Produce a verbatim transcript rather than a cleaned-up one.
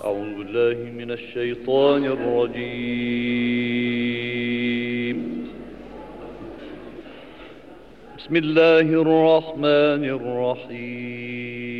أعوذ بالله من الشيطان الرجيم. بسم الله الرحمن الرحيم.